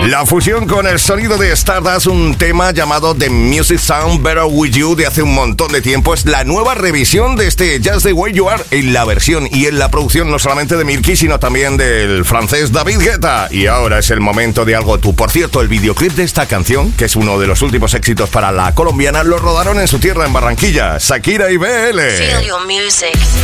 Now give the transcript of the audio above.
La fusión con el sonido de Stardust, un tema llamado The Music Sound Better With You de hace un montón de tiempo, es la nueva revisión de este Just The Way You Are en la versión y en la producción no solamente de Milky, sino también del francés David Guetta. Y ahora es el momento de algo tú. Por cierto, el videoclip de esta canción, que es uno de los últimos éxitos para la colombiana, lo rodaron en su tierra, en Barranquilla, Shakira y BL. Feel your music.